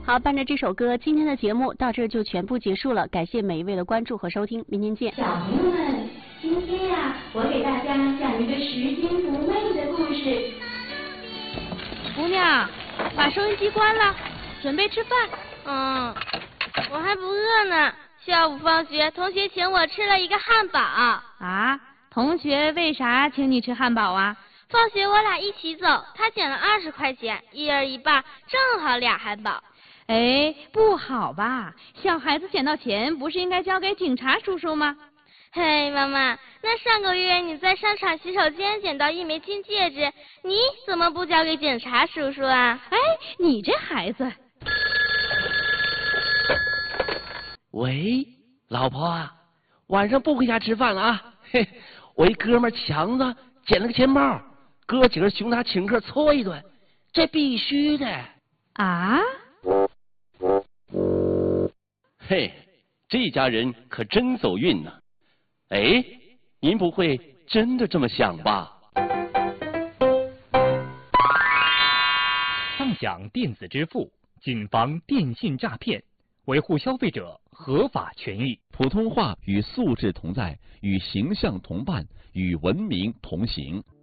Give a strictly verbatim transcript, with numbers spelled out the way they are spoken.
好，伴着这首歌，今天的节目到这儿就全部结束了。感谢每一位的关注和收听，明天见。 小朋友们，今天呀、啊，我给大家讲一个拾金不昧的故事。 姑娘，把收音机关了，准备吃饭。 嗯，我还不饿呢。下午放学，同学请我吃了一个汉堡。 啊？同学为啥请你吃汉堡啊？ 放学我俩一起走，他捡了二十块钱，一人一半，正好俩汉堡。 哎，不好吧？小孩子捡到钱不是应该交给警察叔叔吗？ 嘿，妈妈，那上个月你在商场洗手间捡到一枚金戒指，你怎么不交给警察叔叔啊？ 哎，你这孩子。 喂，老婆啊，晚上不回家吃饭了啊？嘿，我一哥们强子捡了个钱包，哥几个熊他请客搓一顿，这必须的。 啊？ 嘿，这家人可真走运呢。哎，您不会真的这么想吧？ 畅享电子支付，谨防电信诈骗，维护消费者合法权益。 普通话与素质同在，与形象同伴，与文明同行。